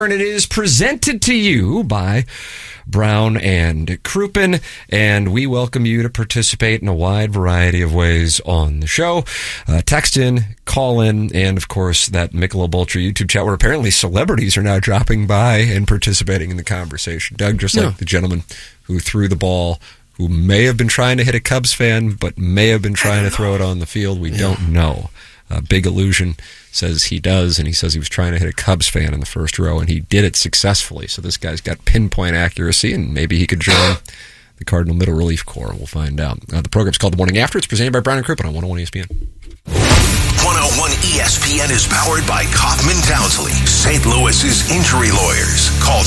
And it is presented to you by Brown and Crouppen, and we welcome you to participate in a wide variety of ways on the show. Text in, call in, and of course that Michelob Ultra YouTube chat where apparently celebrities are now dropping by and participating in the conversation. Doug, just like the gentleman who threw the ball, who may have been trying to hit a Cubs fan, but may have been trying to throw it on the field. We don't know. Big Illusion says he does, and he says he was trying to hit a Cubs fan in the first row, and he did it successfully. So this guy's got pinpoint accuracy, and maybe he could join the Cardinal Middle Relief Corps. We'll find out. The program's called The Morning After. It's presented by Brown and Crouppen on 101 ESPN. 101 ESPN is powered by Kaufman Townsley, St. Louis's injury lawyers. Call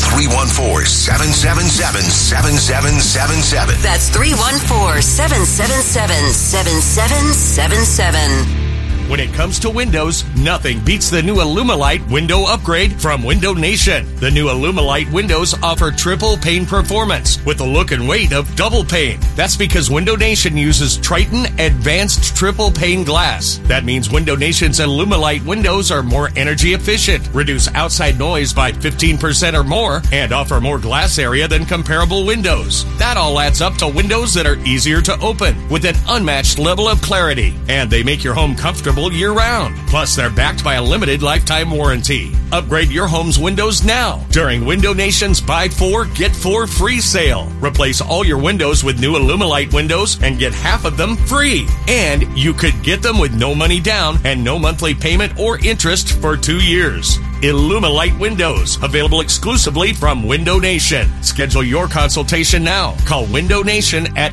314-777-7777. That's 314-777-7777. When it comes to windows, nothing beats the new Illumilite window upgrade from Window Nation. The new Illumilite windows offer triple pane performance with the look and weight of double pane. That's because Window Nation uses Triton Advanced Triple Pane Glass. That means Window Nation's Illumilite windows are more energy efficient, reduce outside noise by 15% or more, and offer more glass area than comparable windows. That all adds up to windows that are easier to open with an unmatched level of clarity, and they make your home comfortable year-round. Plus, they're backed by a limited lifetime warranty. Upgrade your home's windows now during Window Nation's Buy 4, Get 4 free sale. Replace all your windows with new Illumilite windows and get half of them free. And you could get them with no money down and no monthly payment or interest for 2 years. Illumilite windows, available exclusively from Window Nation. Schedule your consultation now. Call Window Nation at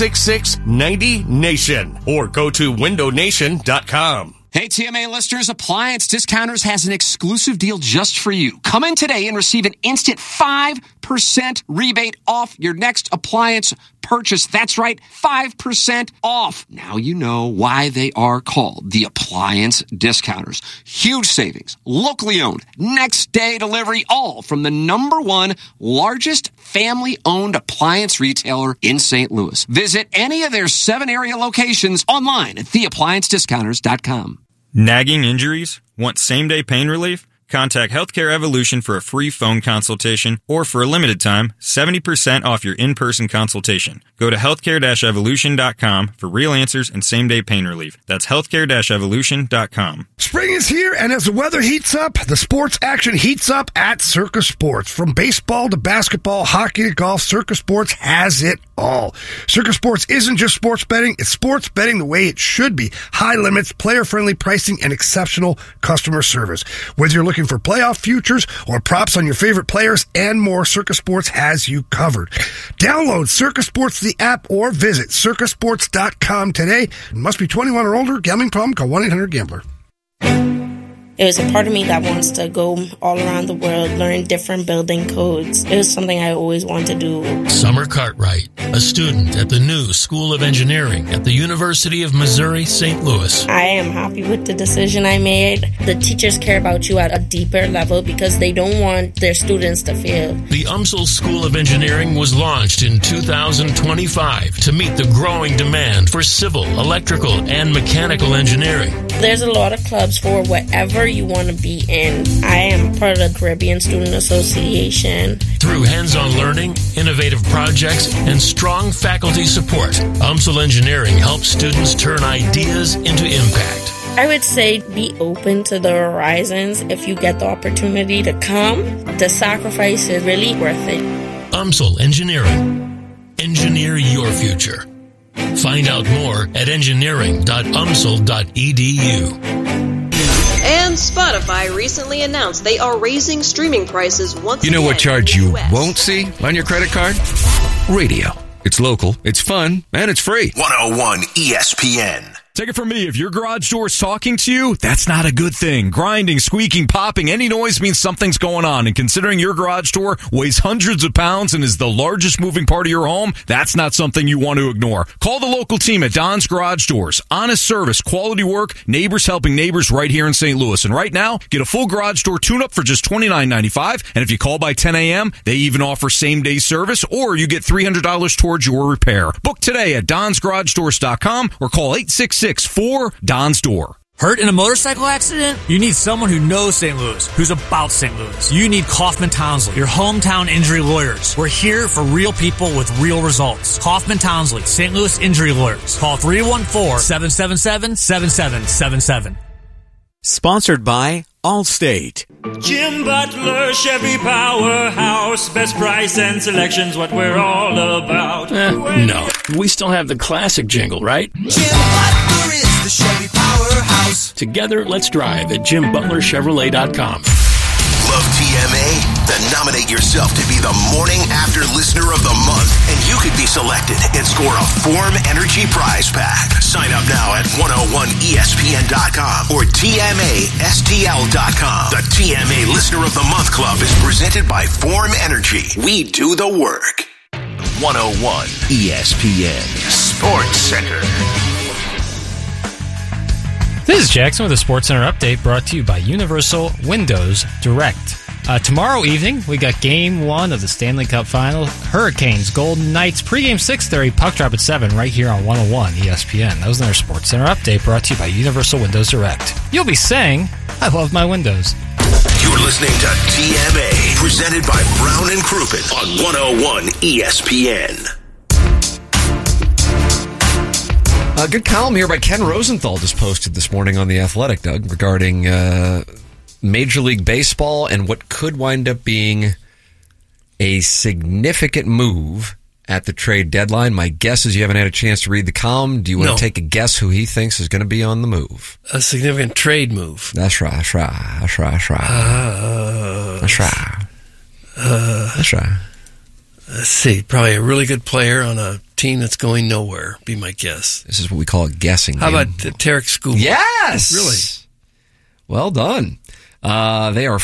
866-90-NATION or go to windownation.com. Hey, TMA listeners, Appliance Discounters has an exclusive deal just for you. Come in today and receive an instant 5% rebate off your next appliance purchase. That's right, 5% off. Now you know why they are called the Appliance Discounters. Huge savings, locally owned, next day delivery, all from the #1 largest family-owned appliance retailer in St. Louis. Visit any of their 7 area locations online at theappliancediscounters.com. Nagging injuries? Want same-day pain relief? Contact Healthcare Evolution for a free phone consultation, or for a limited time, 70% off your in-person consultation. Go to healthcare-evolution.com for real answers and same-day pain relief. That's healthcare-evolution.com. Spring is here, and as the weather heats up, the sports action heats up at Circus Sports. From baseball to basketball, hockey to golf, Circus Sports has it all. Circus Sports isn't just sports betting, it's sports betting the way it should be. High limits, player-friendly pricing, and exceptional customer service. Whether you're looking for playoff futures or props on your favorite players and more, Circus Sports has you covered. Download Circus Sports, the app, or visit circusports.com today. It must be 21 or older. Gambling problem? Call 1-800-GAMBLER. It was a part of me that wants to go all around the world, learn different building codes. It was something I always wanted to do. Summer Cartwright, a student at the new School of Engineering at the University of Missouri, St. Louis. I am happy with the decision I made. The teachers care about you at a deeper level because they don't want their students to fail. The UMSL School of Engineering was launched in 2025 to meet the growing demand for civil, electrical, and mechanical engineering. There's a lot of clubs for whatever you want to be in. I am part of the Caribbean Student Association. Through hands-on learning, innovative projects, and strong faculty support, UMSL Engineering helps students turn ideas into impact. I would say be open to the horizons. If you get the opportunity to come, the sacrifice is really worth it. UMSL Engineering. Engineer your future. Find out more at engineering.umsl.edu. And Spotify recently announced they are raising streaming prices once again. You know what charge you won't see on your credit card? Radio. It's local, it's fun, and it's free. 101 ESPN. Take it from me, if your garage door is talking to you, that's not a good thing. Grinding, squeaking, popping, any noise means something's going on. And considering your garage door weighs hundreds of pounds and is the largest moving part of your home, that's not something you want to ignore. Call the local team at Don's Garage Doors. Honest service, quality work, neighbors helping neighbors right here in St. Louis. And right now, get a full garage door tune-up for just $29.95. And if you call by 10 a.m., they even offer same-day service, or you get $300 towards your repair. Book today at donsgaragedoors.com or call 866-4-DONS-DOOR. Hurt in a motorcycle accident? You need someone who knows St. Louis, who's about St. Louis. You need Kaufman Townsley, your hometown injury lawyers. We're here for real people with real results. Kaufman Townsley, St. Louis Injury Lawyers. Call 314-777-7777. Sponsored by Allstate. Jim Butler, Chevy Powerhouse. Best price and selection's what we're all about. No. We still have the classic jingle, right? Jim Butler is the Chevy Powerhouse. Together, let's drive at JimButlerChevrolet.com. Love TMA? Then nominate yourself to be the Morning After Listener of the Month, and you could be selected and score a Form Energy prize pack. Sign up now at 101ESPN.com or TMASTL.com. The TMA Listener of the Month Club is presented by Form Energy. We do the work. 101 ESPN Sports Center. This is Jackson with a Sports Center update brought to you by Universal Windows Direct. Tomorrow evening, we got Game 1 of the Stanley Cup Final. Hurricanes, Golden Knights, pregame 6:30, puck drop at 7 right here on 101 ESPN. That was another Sports Center update brought to you by Universal Windows Direct. You'll be saying, I love my windows. You're listening to TMA, presented by Brown and Crouppen on 101 ESPN. A good column here by Ken Rosenthal just posted this morning on The Athletic, Doug, regarding Major League Baseball and what could wind up being a significant move at the trade deadline. My guess is you haven't had a chance to read the column. Do you want to take a guess who he thinks is going to be on the move? A significant trade move. That's right. Let's see. Probably a really good player on a team that's going nowhere, be my guess. This is what we call a guessing game. How about Tarek Skubal? Yes! Really? Well done. They are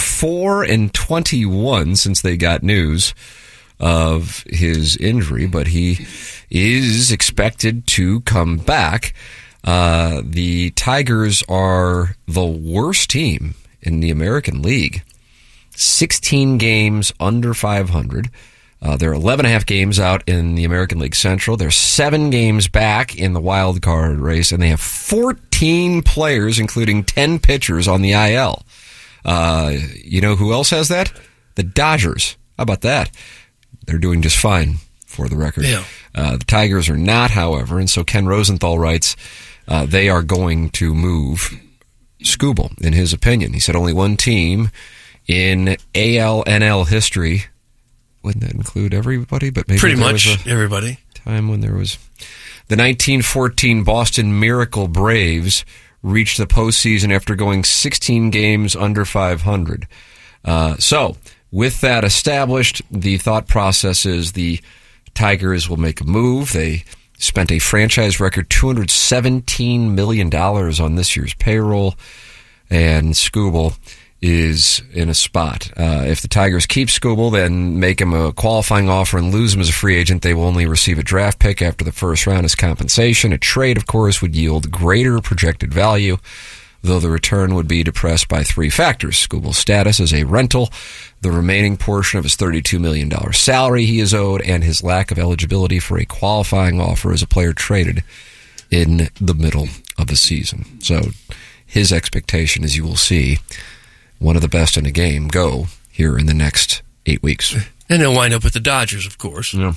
4-21 since they got news of his injury, but he is expected to come back. The Tigers are the worst team in the American League. 16 games under 500. They're 11.5 games out in the American League Central. They're 7 games back in the wild card race, and they have 14 players, including 10 pitchers, on the IL. You know who else has that? The Dodgers. How about that? They're doing just fine, for the record. Yeah. The Tigers are not, however, and so Ken Rosenthal writes, they are going to move Skubal, in his opinion. He said only one team in AL-NL history. Wouldn't that include everybody? But maybe pretty much everybody. Time when there was the 1914 Boston Miracle Braves reached the postseason after going 16 games under 500. So, with that established, the thought process is the Tigers will make a move. They spent a franchise record $217 million on this year's payroll, and Skubal is in a spot. If the Tigers keep Skubal, then make him a qualifying offer and lose him as a free agent, they will only receive a draft pick after the first round as compensation. A trade, of course, would yield greater projected value, though the return would be depressed by 3 factors: Skubal's status as a rental, the remaining portion of his $32 million salary he is owed, and his lack of eligibility for a qualifying offer as a player traded in the middle of the season. So his expectation, as you will see, one of the best in the game go here in the next 8 weeks. And he'll wind up with the Dodgers, of course. Yeah.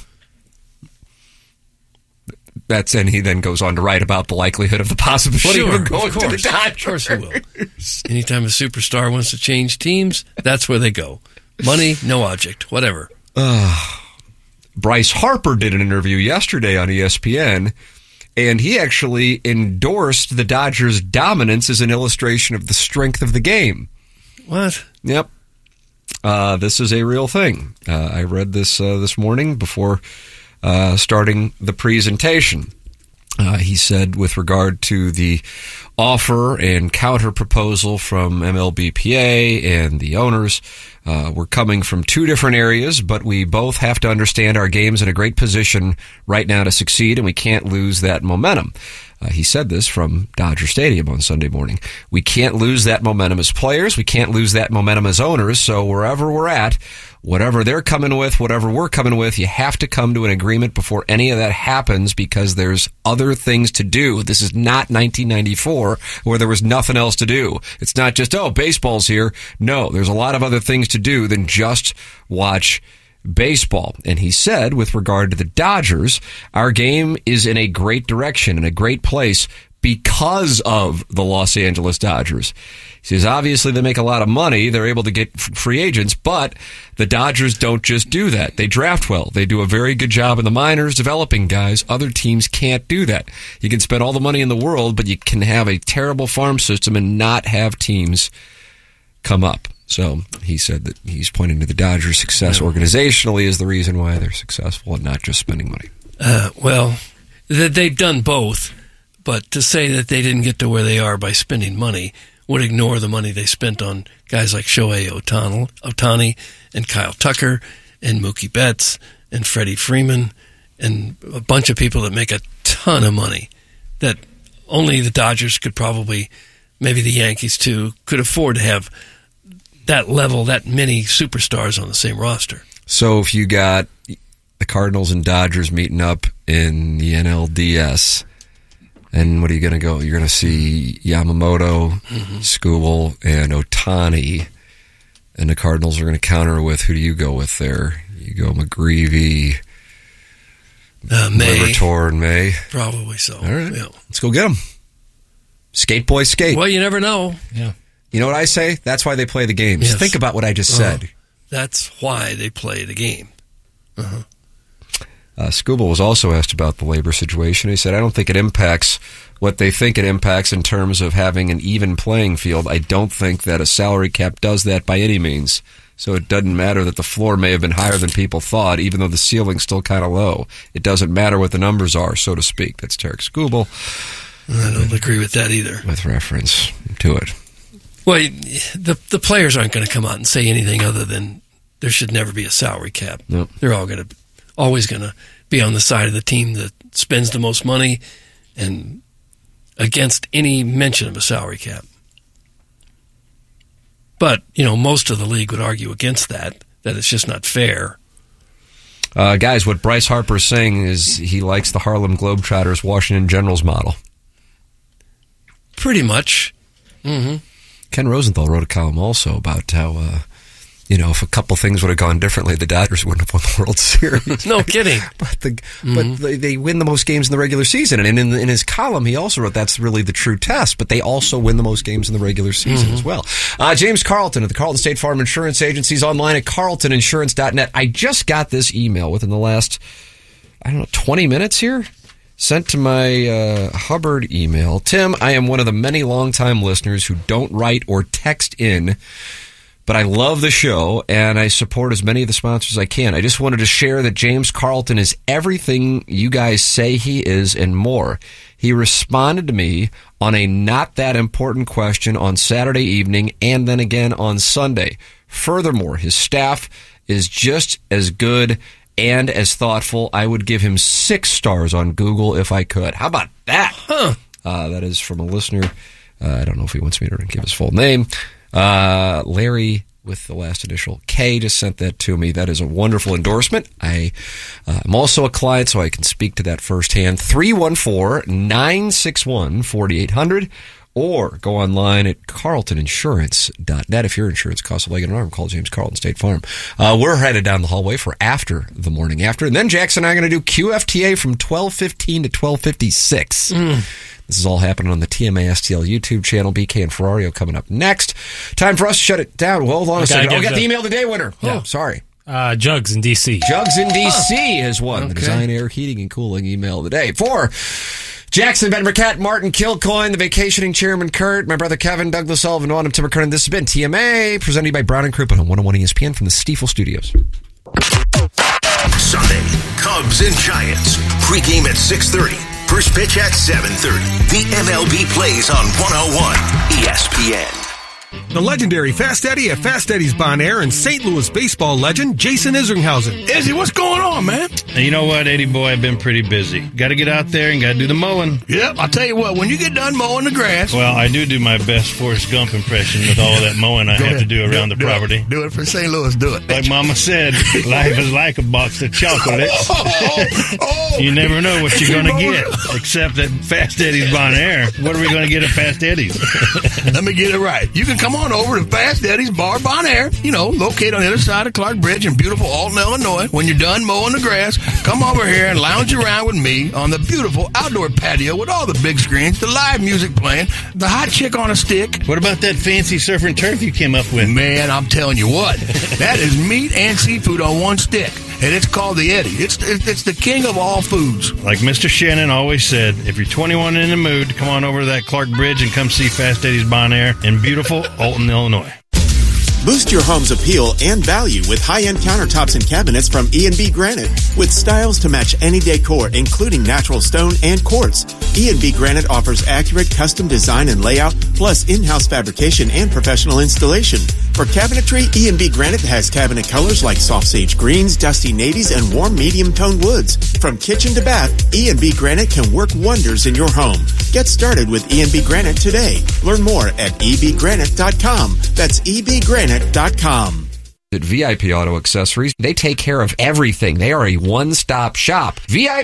And he then goes on to write about the likelihood of the possibility of him going to the Dodgers. Of course he will. Anytime a superstar wants to change teams, that's where they go. Money, no object, whatever. Bryce Harper did an interview yesterday on ESPN, and he actually endorsed the Dodgers' dominance as an illustration of the strength of the game. What? Yep. This is a real thing. I read this this morning before starting the presentation. He said with regard to the offer and counter proposal from MLBPA and the owners, We're coming from two different areas, but we both have to understand our game's in a great position right now to succeed, and we can't lose that momentum. He said this from Dodger Stadium on Sunday morning. We can't lose that momentum as players. We can't lose that momentum as owners. So wherever we're at, whatever they're coming with, whatever we're coming with, you have to come to an agreement before any of that happens because there's other things to do. This is not 1994 where there was nothing else to do. It's not just, baseball's here. No, there's a lot of other things to do than just watch baseball. And he said, with regard to the Dodgers, our game is in a great direction, in a great place because of the Los Angeles Dodgers. He says, obviously they make a lot of money. They're able to get free agents, but the Dodgers don't just do that. They draft well. They do a very good job in the minors developing guys. Other teams can't do that. You can spend all the money in the world, but you can have a terrible farm system and not have teams come up. So he said that he's pointing to the Dodgers' success organizationally as the reason why they're successful and not just spending money. Well, they've done both, but to say that they didn't get to where they are by spending money would ignore the money they spent on guys like Shohei Ohtani and Kyle Tucker and Mookie Betts and Freddie Freeman and a bunch of people that make a ton of money that only the Dodgers could probably, maybe the Yankees too, could afford to have that level, that many superstars on the same roster. So if you got the Cardinals and Dodgers meeting up in the NLDS, and what are you going to go? You're going to see Yamamoto, Skubal, and Ohtani, and the Cardinals are going to counter with, who do you go with there? You go McGreevy, May. Liberatore, and May? Probably so. All right. Yeah. Let's go get them. Skate, boys, skate. Well, you never know. Yeah. You know what I say? That's why they play the games. Yes. Think about what I just said. That's why they play the game. Skubal was also asked about the labor situation. He said, I don't think it impacts what they think it impacts in terms of having an even playing field. I don't think that a salary cap does that by any means. So it doesn't matter that the floor may have been higher than people thought, even though the ceiling's still kind of low. It doesn't matter what the numbers are, so to speak. That's Tarek Skubal. I don't agree with that either. With reference to it. Well, the players aren't going to come out and say anything other than there should never be a salary cap. Nope. They're always going to be on the side of the team that spends the most money and against any mention of a salary cap. But, most of the league would argue against that it's just not fair. Guys, what Bryce Harper is saying is he likes the Harlem Globetrotters Washington Generals model. Pretty much. Mm-hmm. Ken Rosenthal wrote a column also about how, if a couple things would have gone differently, the Dodgers wouldn't have won the World Series. No kidding. But they win the most games in the regular season. And in his column, he also wrote that's really the true test. But they also win the most games in the regular season as well. James Carlton at the Carlton State Farm Insurance Agency is online at carltoninsurance.net. I just got this email within the last, 20 minutes here. Sent to my Hubbard email. Tim, I am one of the many longtime listeners who don't write or text in, but I love the show, and I support as many of the sponsors as I can. I just wanted to share that James Carlton is everything you guys say he is and more. He responded to me on a not that important question on Saturday evening and then again on Sunday. Furthermore, his staff is just as good and as thoughtful. I would give him 6 stars on Google if I could. How about that? That is from a listener. I don't know if he wants me to give his full name. Larry with the last initial K just sent that to me. That is a wonderful endorsement. I'm also a client, so I can speak to that firsthand. 314-961-4800. Or go online at carltoninsurance.net. If your insurance costs a leg and an arm, call James Carlton State Farm. We're headed down the hallway for after the morning after. And then Jackson and I are going to do QFTA from 12:15 to 12:56. This is all happening on the TMA STL YouTube channel. BK and Ferrario coming up next. Time for us to shut it down. Well, hold on a second. We got the email of the day winner. Yeah. Oh, sorry. Jugs in D.C. Jugs in D.C. has won the Design Air Heating and Cooling email of the day. For Jackson, Ben Burkett, Martin Kilcoyne, the vacationing chairman Kurt, my brother Kevin, Douglas Sullivan, Tim McKernan. This has been TMA, presented by Brown and Crouppen on 101 ESPN from the Stiefel Studios. Sunday, Cubs and Giants. Pre-game at 6:30. First pitch at 7:30. The MLB plays on 101 ESPN. The legendary Fast Eddie at Fast Eddie's Bon Air and St. Louis baseball legend Jason Isringhausen. Izzy, what's going on, man? And you know what, Eddie boy, I've been pretty busy. Got to get out there and got to do the mowing. Yep, I'll tell you what, when you get done mowing the grass... Well, I do my best Forrest Gump impression with all that mowing I have to do around the property. Do it for St. Louis, do it. Like Mama said, life is like a box of chocolates. You never know what you're going to get, except at Fast Eddie's Bon Air. What are we going to get at Fast Eddie's? Let me get it right. You can come on over to Fast Eddie's Bar Bon Air, located on the other side of Clark Bridge in beautiful Alton, Illinois. When you're done mowing the grass, come over here and lounge around with me on the beautiful outdoor patio with all the big screens, the live music playing, the hot chick on a stick. What about that fancy surf and turf you came up with? Man, I'm telling you what, that is meat and seafood on one stick. And it's called the Eddie. It's the king of all foods. Like Mr. Shannon always said, if you're 21 and in the mood, come on over to that Clark Bridge and come see Fast Eddie's Bon Air in beautiful Alton, Illinois. Boost your home's appeal and value with high-end countertops and cabinets from E&B Granite. With styles to match any decor, including natural stone and quartz, E&B Granite offers accurate custom design and layout, plus in-house fabrication and professional installation. For cabinetry, E&B Granite has cabinet colors like soft sage greens, dusty navies, and warm medium-toned woods. From kitchen to bath, E&B Granite can work wonders in your home. Get started with E&B Granite today. Learn more at ebgranite.com. That's ebgranite.com. At VIP Auto Accessories, they take care of everything. They are a one-stop shop.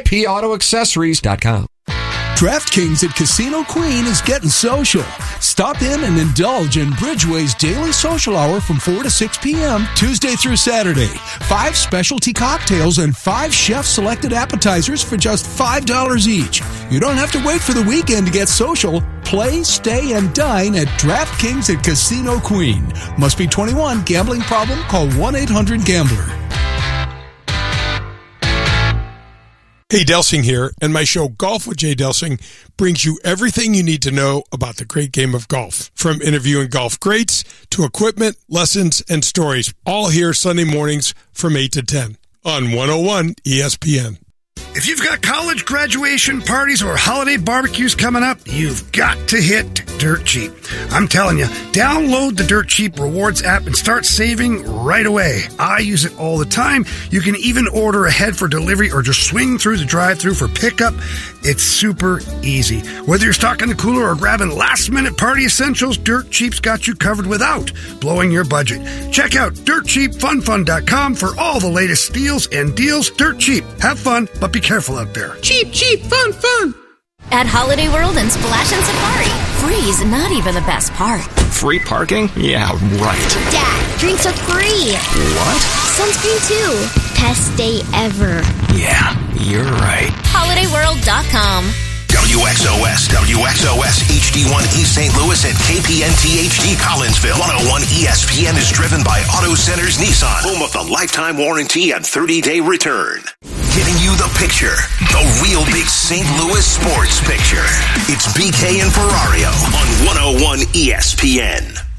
VIPAutoaccessories.com. DraftKings at Casino Queen is getting social. Stop in and indulge in Bridgeway's daily social hour from 4 to 6 p.m. Tuesday through Saturday. 5 specialty cocktails and 5 chef-selected appetizers for just $5 each. You don't have to wait for the weekend to get social. Play, stay, and dine at DraftKings at Casino Queen. Must be 21. Gambling problem? Call 1-800-GAMBLER. Hey, Delsing here, and my show Golf with Jay Delsing brings you everything you need to know about the great game of golf. From interviewing golf greats to equipment, lessons, and stories, all here Sunday mornings from 8 to 10 on 101 ESPN. If you've got college graduation parties or holiday barbecues coming up, you've got to hit Dirt Cheap. I'm telling you, download the Dirt Cheap Rewards app and start saving right away. I use it all the time. You can even order ahead for delivery or just swing through the drive-thru for pickup. It's super easy. Whether you're stocking the cooler or grabbing last-minute party essentials, Dirt Cheap's got you covered without blowing your budget. Check out DirtCheapFunFun.com for all the latest deals and deals. Dirt Cheap. Have fun, but be careful out there. Cheap, cheap, fun, fun. At Holiday World and Splash and Safari, free is not even the best part. Free parking? Yeah, right. Dad, drinks are free. What? Sunscreen too. Best day ever. Yeah, you're right. HolidayWorld.com. WXOS HD1 East St. Louis and KPNT HD Collinsville. 101 ESPN is driven by Auto Centers Nissan, home of the lifetime warranty and 30-day return. Giving you the picture, the real big St. Louis sports picture. It's BK and Ferrario on 101 ESPN.